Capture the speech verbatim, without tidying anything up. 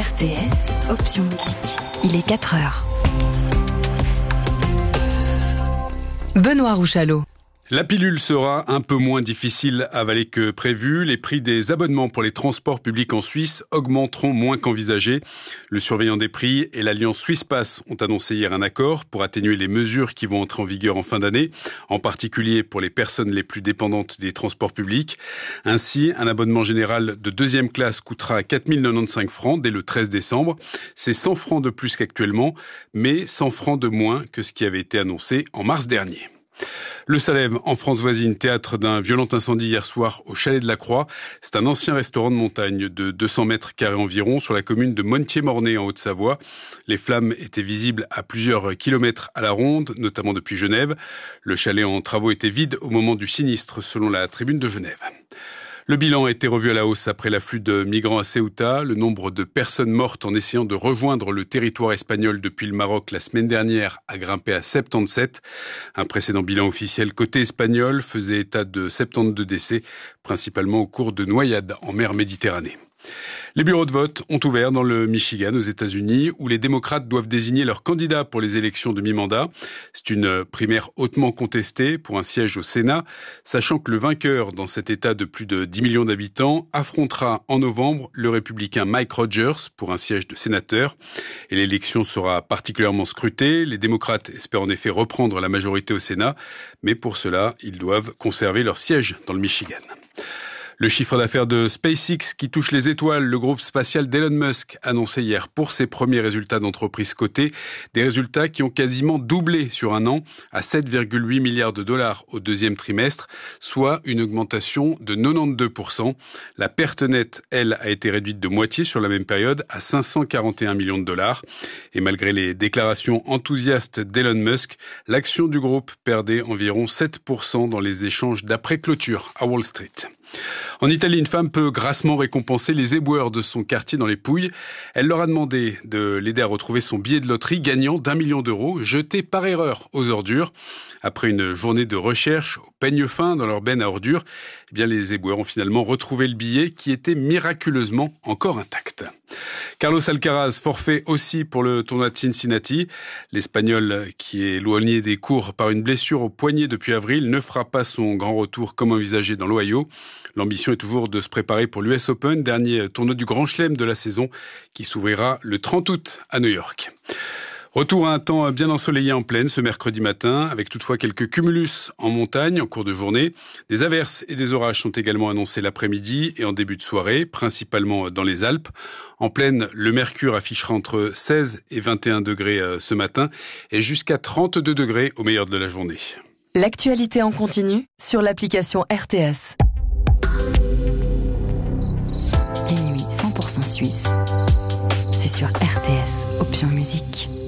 R T S, option musique. Il est quatre heures. Benoît Rouchalot. La pilule sera un peu moins difficile à avaler que prévu. Les prix des abonnements pour les transports publics en Suisse augmenteront moins qu'envisagé. Le surveillant des prix et l'Alliance Swisspass ont annoncé hier un accord pour atténuer les mesures qui vont entrer en vigueur en fin d'année, en particulier pour les personnes les plus dépendantes des transports publics. Ainsi, un abonnement général de deuxième classe coûtera quatre mille quatre-vingt-quinze francs dès le treize décembre. C'est cent francs de plus qu'actuellement, mais cent francs de moins que ce qui avait été annoncé en mars dernier. Le Salève, en France voisine, théâtre d'un violent incendie hier soir au Chalet de la Croix. C'est un ancien restaurant de montagne de deux cents mètres carrés environ sur la commune de Montier-Mornay en Haute-Savoie. Les flammes étaient visibles à plusieurs kilomètres à la ronde, notamment depuis Genève. Le chalet en travaux était vide au moment du sinistre, selon la Tribune de Genève. Le bilan a été revu à la hausse après l'afflux de migrants à Ceuta. Le nombre de personnes mortes en essayant de rejoindre le territoire espagnol depuis le Maroc la semaine dernière a grimpé à soixante-dix-sept. Un précédent bilan officiel côté espagnol faisait état de soixante-douze décès, principalement au cours de noyades en mer Méditerranée. Les bureaux de vote ont ouvert dans le Michigan, aux États-Unis, où les démocrates doivent désigner leur candidat pour les élections de mi-mandat. C'est une primaire hautement contestée pour un siège au Sénat, sachant que le vainqueur dans cet État de plus de dix millions d'habitants affrontera en novembre le républicain Mike Rogers pour un siège de sénateur. Et l'élection sera particulièrement scrutée. Les démocrates espèrent en effet reprendre la majorité au Sénat, mais pour cela, ils doivent conserver leur siège dans le Michigan. Le chiffre d'affaires de SpaceX qui touche les étoiles, le groupe spatial d'Elon Musk, annoncé hier pour ses premiers résultats d'entreprise cotée. Des résultats qui ont quasiment doublé sur un an à sept virgule huit milliards de dollars au deuxième trimestre, soit une augmentation de quatre-vingt-douze pour cent. La perte nette, elle, a été réduite de moitié sur la même période à cinq cent quarante et un millions de dollars. Et malgré les déclarations enthousiastes d'Elon Musk, l'action du groupe perdait environ sept pour cent dans les échanges d'après-clôture à Wall Street. En Italie, une femme peut grassement récompenser les éboueurs de son quartier dans les Pouilles. Elle leur a demandé de l'aider à retrouver son billet de loterie gagnant d'un million d'euros, jeté par erreur aux ordures. Après une journée de recherche au peigne fin dans leur benne à ordures, eh bien les éboueurs ont finalement retrouvé le billet qui était miraculeusement encore intact. Carlos Alcaraz, forfait aussi pour le tournoi de Cincinnati. L'Espagnol, qui est éloigné des cours par une blessure au poignet depuis avril, ne fera pas son grand retour comme envisagé dans l'Ohio. L'ambition est toujours de se préparer pour l'U S Open, dernier tournoi du Grand Chelem de la saison, qui s'ouvrira le trente août à New York. Retour à un temps bien ensoleillé en plaine ce mercredi matin, avec toutefois quelques cumulus en montagne en cours de journée. Des averses et des orages sont également annoncés l'après-midi et en début de soirée, principalement dans les Alpes. En plaine, le mercure affichera entre seize et vingt et un degrés ce matin et jusqu'à trente-deux degrés au meilleur de la journée. L'actualité en continu sur l'application R T S. Les nuits cent pour cent suisse, c'est sur R T S, option musique.